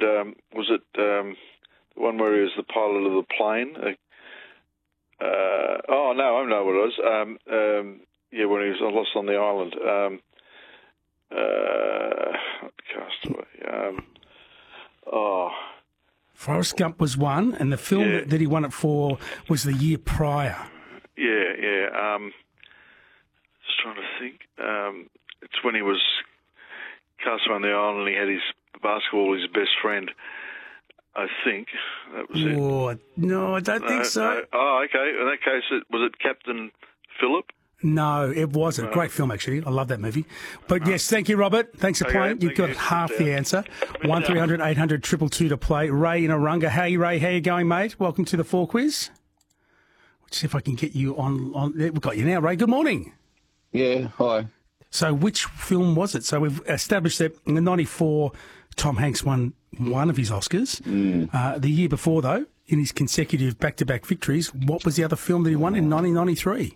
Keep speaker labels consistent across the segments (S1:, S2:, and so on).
S1: was it the one where he was the pilot of the plane? Oh no, I know what it was. Yeah, when he was lost on the island. Castaway.
S2: Forrest Gump was one, and the film that he won it for was the year prior.
S1: Yeah. Just trying to think. It's when he was castaway on the island and he had his basketball, his best friend. I think that was it.
S2: Oh, no, I don't think so.
S1: No. Oh, okay. In that case, was it Captain Phillip?
S2: No, it wasn't. Great film, actually. I love that movie. But yes, thank you, Robert. Thanks for playing. You've got half the answer. 1300 800 222 to play. Ray in Arunga. Hey, Ray, how you going, mate? Welcome to the 4 quiz. Let's see if I can get you on. We've got you now, Ray. Good morning.
S3: Yeah, hi.
S2: So which film was it? So we've established that in the 94, Tom Hanks won one of his Oscars. The year before, though, in his consecutive back-to-back victories, what was the other film that he won in 1993?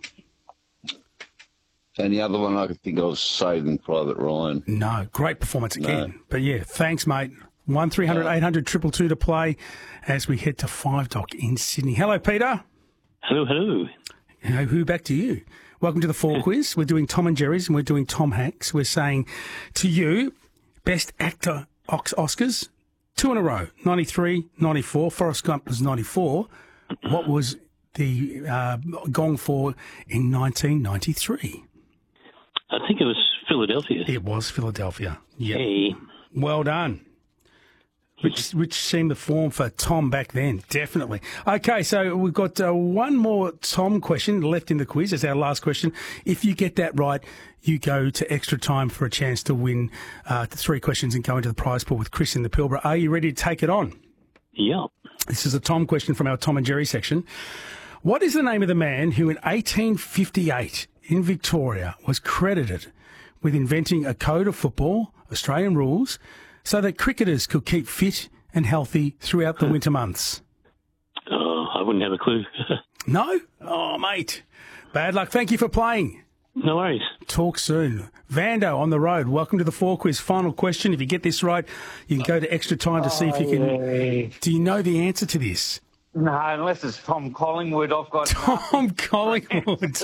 S3: And the other one I could think of was Saving Private Ryan.
S2: No, great performance again. No. But yeah, thanks, mate. 1300 800 222 to play as we head to 5 Dock in Sydney. Hello, Peter.
S4: Hello.
S2: Who back to you? Welcome to the 4 quiz. We're doing Tom and Jerry's and we're doing Tom Hanks. We're saying to you, Best Actor Oscars, 2 in a row, 93, 94. Forrest Gump was 94. What was the gong for in 1993?
S4: I think it was Philadelphia.
S2: It was Philadelphia. Yeah.
S4: Hey.
S2: Well done. Which seemed the form for Tom back then, definitely. Okay, so we've got one more Tom question left in the quiz. It's our last question. If you get that right, you go to extra time for a chance to win 3 questions and go into the prize pool with Chris in the Pilbara. Are you ready to take it on?
S4: Yeah.
S2: This is a Tom question from our Tom and Jerry section. What is the name of the man who in 1858 in Victoria was credited with inventing a code of football, Australian rules, so that cricketers could keep fit and healthy throughout the winter months?
S4: I wouldn't have a clue.
S2: No? Oh, mate. Bad luck. Thank you for playing.
S4: No worries.
S2: Talk soon. Vando on the road. Welcome to the 4 quiz. Final question. If you get this right, you can go to extra time to see if you can. Do you know the answer to this?
S5: No, unless it's Tom Collingwood. I've got
S2: Tom Collingwood.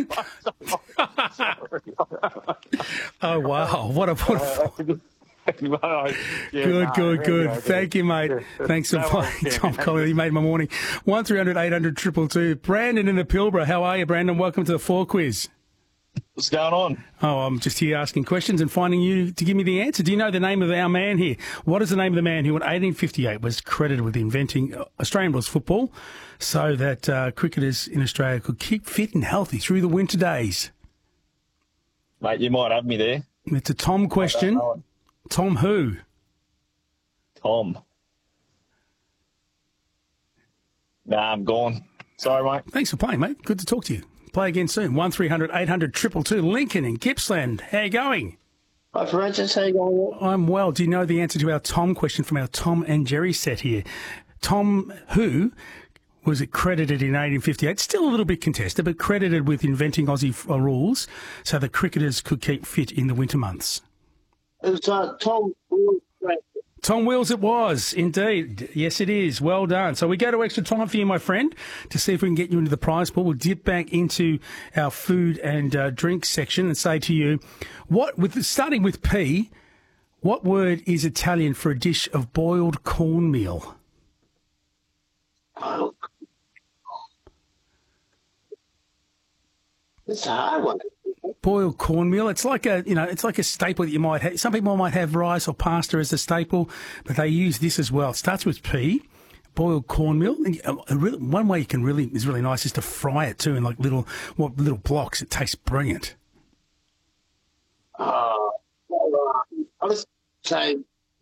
S2: Oh, wow. What a Good. Thank you, mate. Thanks for playing, Tom Collingwood. You made my morning. 1300 800 222. Brandon in the Pilbara. How are you, Brandon? Welcome to the 4 quiz.
S6: What's going on?
S2: Oh, I'm just here asking questions and finding you to give me the answer. Do you know the name of our man here? What is the name of the man who in 1858 was credited with inventing Australian rules football so that cricketers in Australia could keep fit and healthy through the winter days?
S6: Mate, you might have me there.
S2: It's a Tom question. Tom who?
S6: Tom. Nah, I'm gone. Sorry, mate.
S2: Thanks for playing, mate. Good to talk to you. Play again soon. 1300 800 222. Lincoln in Gippsland. How you going?
S7: Hi, Francis. How you going?
S2: I'm well. Do you know the answer to our Tom question from our Tom and Jerry set here? Tom who was it credited in 1858? Still a little bit contested, but credited with inventing Aussie rules so that cricketers could keep fit in the winter months.
S7: It was Tom Wills.
S2: Tom Wills it was, indeed. Yes, it is. Well done. So we go to extra time for you, my friend, to see if we can get you into the prize pool. We'll dip back into our food and drink section and say to you, starting with P, what word is Italian for a dish of boiled cornmeal?
S7: It's a hard one.
S2: Boiled cornmeal. It's like a staple that you might have. Some people might have rice or pasta as a staple, but they use this as well. It starts with P, boiled cornmeal. And one way is really nice is to fry it too in like little blocks. It tastes brilliant.
S7: I'll just say.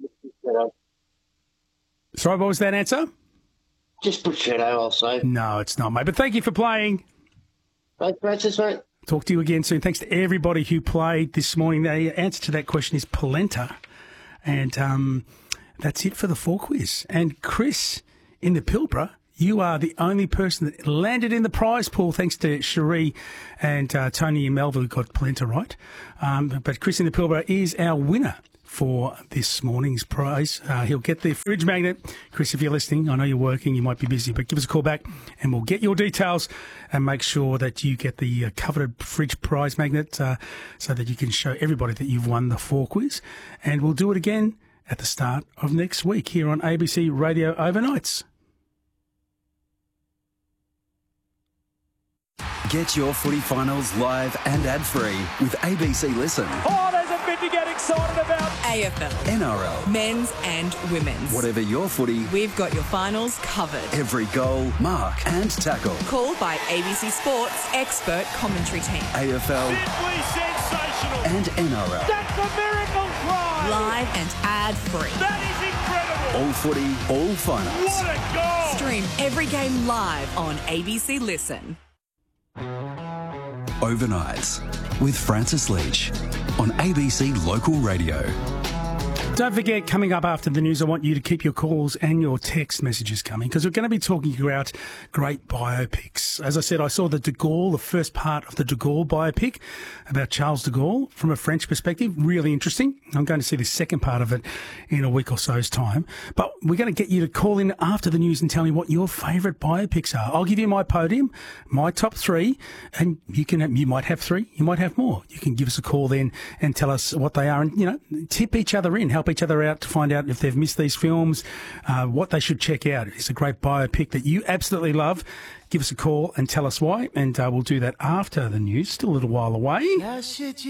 S2: Sorry, what was that answer?
S7: Just prosciutto, I'll say.
S2: No, it's not, mate. But thank you for playing.
S7: Thanks, Francis, mate.
S2: Talk to you again soon. Thanks to everybody who played this morning. The answer to that question is polenta. And that's it for the 4 quiz. And Chris in the Pilbara, you are the only person that landed in the prize pool, thanks to Cherie and Tony in Melville who got polenta right. But Chris in the Pilbara is our winner for this morning's prize. He'll get the fridge magnet. Chris, if you're listening, I know you're working, you might be busy, but give us a call back and we'll get your details and make sure that you get the coveted fridge prize magnet so that you can show everybody that you've won the 4 quiz. And we'll do it again at the start of next week here on ABC Radio Overnights.
S8: Get your footy finals live and ad-free with ABC Listen.
S9: Oh, there's a bit to get excited about.
S10: AFL,
S8: NRL,
S10: men's and women's.
S8: Whatever your footy,
S10: We've got your finals covered.
S8: every goal, mark and tackle.
S10: Called by ABC Sports expert commentary team.
S8: AFL
S9: Simply sensational.
S8: and NRL.
S9: That's a miracle try.
S10: Live and ad-free.
S9: That is incredible.
S8: All footy, all finals.
S9: What a goal.
S10: Stream every game live on ABC Listen.
S8: Overnights with Francis Leach on ABC Local Radio.
S2: Don't forget, coming up after the news, I want you to keep your calls and your text messages coming because we're going to be talking about great biopics. As I said, I saw the first part of the de Gaulle biopic about Charles de Gaulle from a French perspective. Really interesting. I'm going to see the second part of it in a week or so's time. But we're going to get you to call in after the news and tell me what your favourite biopics are. I'll give you my podium, my top 3, and you might have 3, you might have more. You can give us a call then and tell us what they are and, tip each other in, help each other out to find out if they've missed these films, what they should check out. It's a great biopic that you absolutely love. Give us a call and tell us why, and we'll do that after the news. Still a little while away.